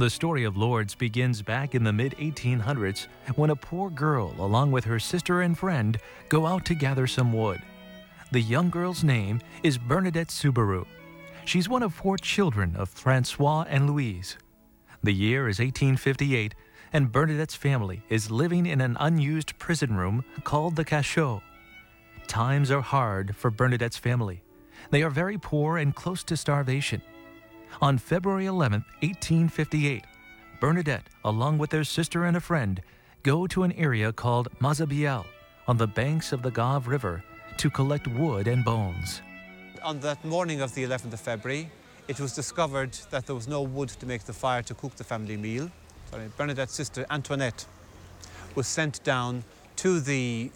The story of Lourdes begins back in the mid-1800s when a poor girl, along with her sister and friend, go out to gather some wood. The young girl's name is Bernadette Soubirous. She's one of 4 children of Francois and Louise. The year is 1858, and Bernadette's family is living in an unused prison room called the Cachot. Times are hard for Bernadette's family. They are very poor and close to starvation. On February 11, 1858, Bernadette, along with their sister and a friend, go to an area called Mazabielle on the banks of the Gave River to collect wood and bones. On that morning of the 11th of February, it was discovered that there was no wood to make the fire to cook the family meal. Bernadette's sister Antoinette was sent down to the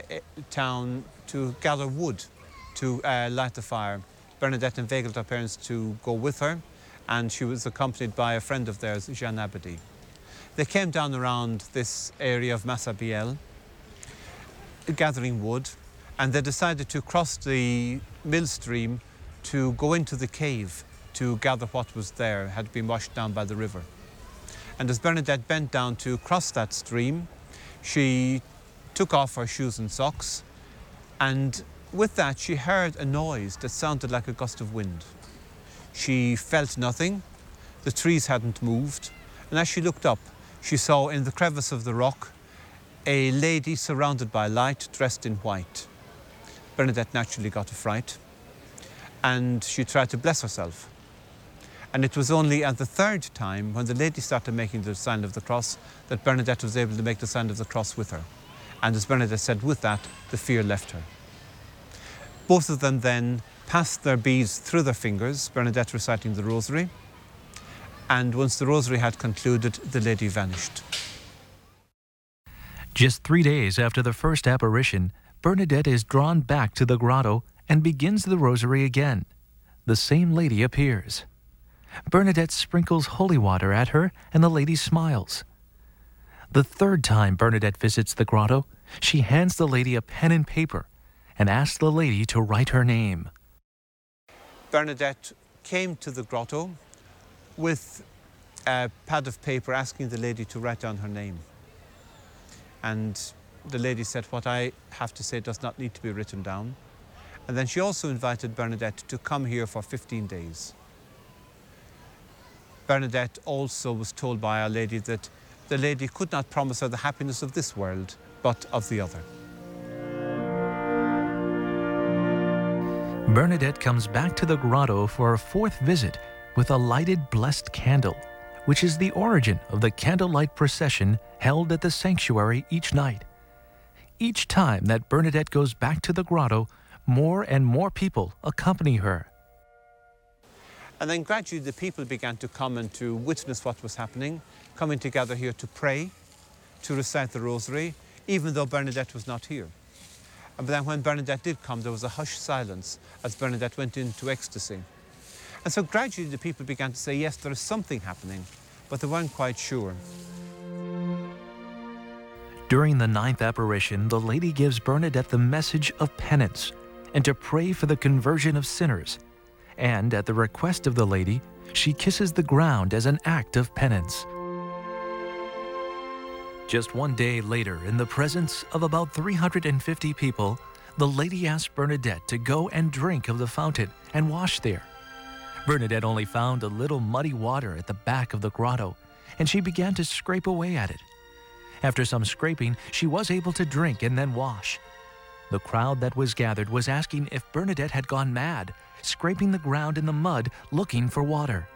town to gather wood to light the fire. Bernadette inveigled her parents to go with her, and she was accompanied by a friend of theirs, Jeanne Abadie. They came down around this area of Massabielle, gathering wood, and they decided to cross the mill stream to go into the cave to gather what was there, had been washed down by the river. And as Bernadette bent down to cross that stream, she took off her shoes and socks, and with that, she heard a noise that sounded like a gust of wind. She felt nothing. The trees hadn't moved. And as she looked up, she saw in the crevice of the rock a lady surrounded by light, dressed in white. Bernadette naturally got a fright, and she tried to bless herself. And it was only at the 3rd time, when the lady started making the sign of the cross, that Bernadette was able to make the sign of the cross with her. And as Bernadette said, with that, the fear left her. Both of them then passed their beads through their fingers, Bernadette reciting the rosary, and once the rosary had concluded, the lady vanished. Just 3 days after the first apparition, Bernadette is drawn back to the grotto and begins the rosary again. The same lady appears. Bernadette sprinkles holy water at her, and the lady smiles. The 3rd time Bernadette visits the grotto, she hands the lady a pen and paper and asks the lady to write her name. Bernadette came to the grotto with a pad of paper asking the lady to write down her name. And the lady said, "What I have to say does not need to be written down." And then she also invited Bernadette to come here for 15 days. Bernadette also was told by Our Lady that the lady could not promise her the happiness of this world, but of the other. Bernadette comes back to the grotto for a 4th visit with a lighted blessed candle, which is the origin of the candlelight procession held at the sanctuary each night. Each time that Bernadette goes back to the grotto, more and more people accompany her. And then gradually the people began to come and to witness what was happening, coming together here to pray, to recite the rosary, even though Bernadette was not here. But then when Bernadette did come, there was a hushed silence as Bernadette went into ecstasy. And so gradually the people began to say, yes, there is something happening, but they weren't quite sure. During the 9th apparition, the lady gives Bernadette the message of penance and to pray for the conversion of sinners. And at the request of the lady, she kisses the ground as an act of penance. Just 1 day later, in the presence of about 350 people, the lady asked Bernadette to go and drink of the fountain and wash there. Bernadette only found a little muddy water at the back of the grotto, and she began to scrape away at it. After some scraping, she was able to drink and then wash. The crowd that was gathered was asking if Bernadette had gone mad, scraping the ground in the mud looking for water.